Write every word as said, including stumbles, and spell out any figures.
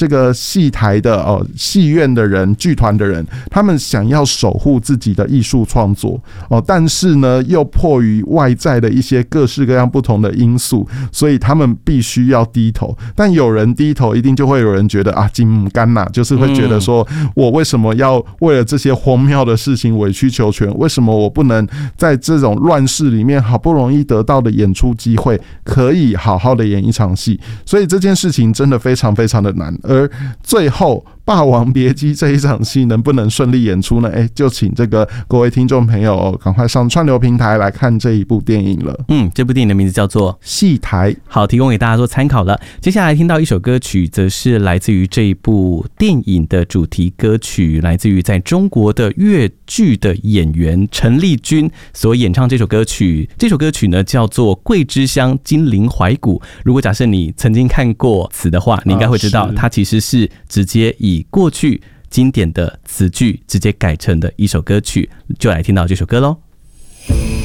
这个戏台的哦戏院的人、剧团的人，他们想要守护自己的艺术创作哦，但是呢，又迫于外在的一些各式各样不同的因素，所以他们必须要低头。但有人低头，一定就会有人觉得啊，金母干呐，就是会觉得说，我为什么要为了这些荒谬的事情委曲求全？为什么我不能在这种乱世里面好不容易得到的演出机会，可以好好的演一场戏？所以这件事情真的非常非常的难。而最后《霸王别姬》这一场戏能不能顺利演出呢？哎、欸，就请这个各位听众朋友赶快上串流平台来看这一部电影了。 嗯，这部电影的名字叫做《 戏台》， 好，提供给大家做参考了。接下来听到一首歌曲，则是来自于这一部电影的主题歌曲，来自于在中国的粤剧的演员陈丽君所演唱这首歌曲。这首歌曲呢叫做《桂枝香金陵怀古》。如果假设你曾经看过词的话，你应该会知道，它其实是直接以过去经典的词句直接改成的一首歌曲，就来听到这首歌咯。